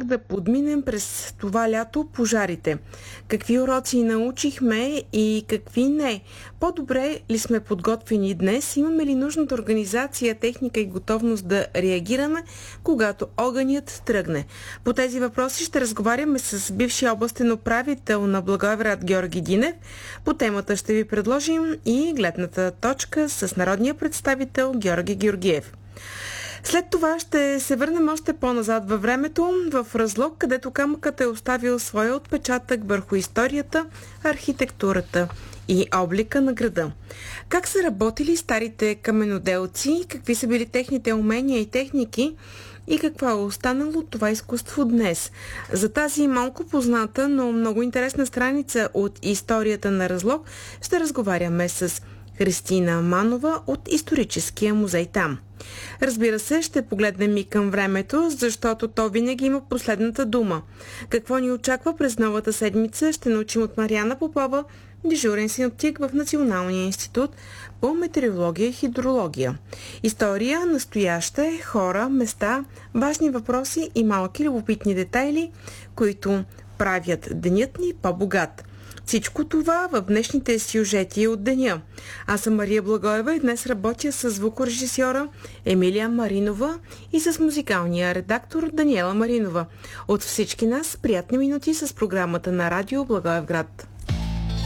как да подминем през това лято пожарите. Какви уроци научихме и какви не. По-добре ли сме подготвени днес? Имаме ли нужната организация, техника и готовност да реагираме, когато огънят тръгне? По тези въпроси ще разговаряме с бившия областен управител на Благоевград Георги Динев. По темата ще ви предложим и гледната точка с народния представител Георги Георгиев. След това ще се върнем още по-назад във времето, в Разлог, където камъкът е оставил своя отпечатък върху историята, архитектурата и облика на града. Как са работили старите каменоделци, какви са били техните умения и техники и какво е останало от това изкуство днес. За тази малко позната, но много интересна страница от историята на Разлог ще разговаряме с Христина Манова от Историческия музей там. Разбира се, ще погледнем и към времето, защото то винаги има последната дума. Какво ни очаква през новата седмица, ще научим от Мариана Попова, дежурен синоптик в Националния институт по метеорология и хидрология. История, настояще, хора, места, важни въпроси и малки любопитни детайли, които правят денят ни по-богат. Всичко това в днешните сюжети от деня. Аз съм Мария Благоева и днес работя с звукорежисьора Емилия Маринова и с музикалния редактор Даниела Маринова. От всички нас приятни минути с програмата на Радио Благоевград.